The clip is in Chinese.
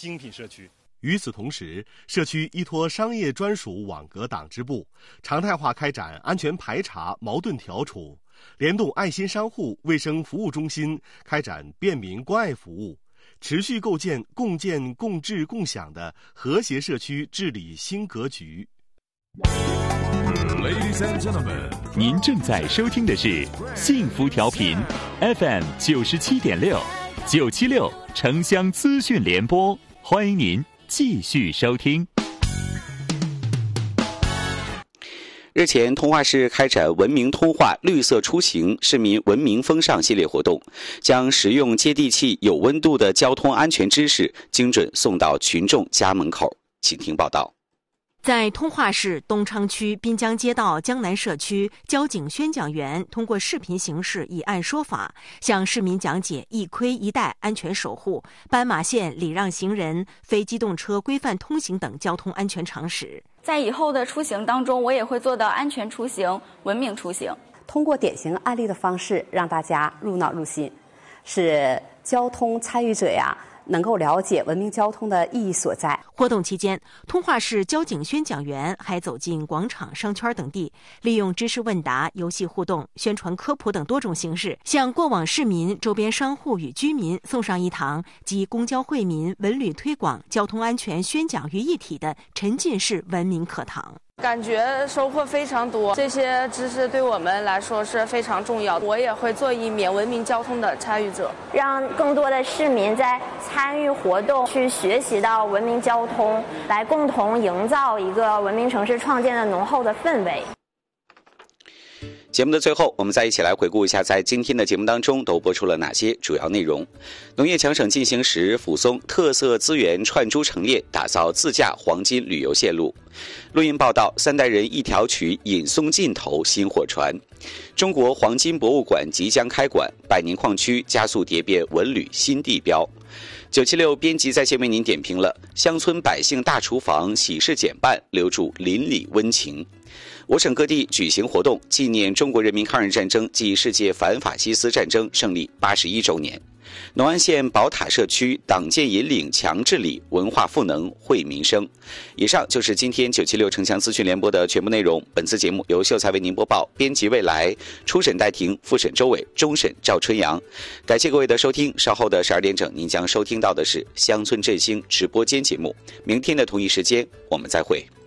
精品社区。 与此同时，社区依托商业专属网格党支部，常态化开展安全排查、矛盾调处，联动爱心商户、卫生服务中心，开展便民关爱服务，持续构建共建共治共享的和谐社区治理新格局。 Ladies and gentlemen， 您正在收听的是幸福调频 FM 97.6，976城乡资讯联播，欢迎您继续收听。 日前，通化市开展文明通化绿色出行市民文明风尚系列活动，将实用接地气有温度的交通安全知识精准送到群众家门口。请听报道。 在通化市东昌区滨江街道江南社区，交警宣讲员通过视频形式以案说法，向市民讲解一盔一带安全守护、斑马线礼让行人、非机动车规范通行等交通安全常识。 在以后的出行当中，我也会做到安全出行、文明出行。 通过典型案例的方式，让大家入脑入心，使交通参与者能够了解文明交通的意义所在。 活动期间，通化市交警宣讲员还走进广场、商圈等地，利用知识问答、游戏互动、宣传科普等多种形式，向过往市民、周边商户与居民送上一堂集公交惠民、文旅推广、交通安全宣讲于一体的沉浸式文明课堂。 感觉收获非常多，这些知识对我们来说是非常重要的。我也会做一名文明交通的参与者， 让更多的市民在参与活动去学习到文明交通，来共同营造一个文明城市创建的浓厚的氛围。 节目的最后，我们再一起来回顾一下在今天的节目当中都播出了哪些主要内容。农业强省进行时，抚松特色资源串珠陈列，打造自驾黄金旅游线路。录音报道，三代人一条曲引松尽头薪火传。中国黄金博物馆即将开馆，百宁矿区加速蝶变文旅新地标。976编辑在线为您点评了乡村百姓大厨房喜事简办，留住邻里温情。我省各地举行活动，纪念中国人民抗日战争暨世界反法西斯战争胜利81周年。农安县宝塔社区党建引领强治理，文化赋能惠民生。以上就是今天976城乡资讯联播的全部内容。本次节目由秀才为您播报，编辑未来，初审戴婷，复审周伟，终审赵春阳。感谢各位的收听，稍后的12点整您将收听到的是乡村振兴直播间节目。明天的同一时间我们再会。